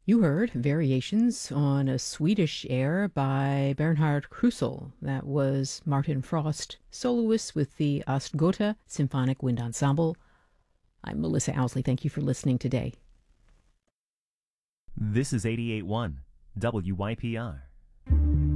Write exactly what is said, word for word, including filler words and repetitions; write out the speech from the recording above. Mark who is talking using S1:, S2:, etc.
S1: You heard variations on a Swedish air by Bernhard Krusel. That was Martin Frost, soloist with the Ostgotha Symphonic Wind Ensemble. I'm Melissa Owsley. Thank you for listening today.
S2: This is eighty-eight point one W Y P R.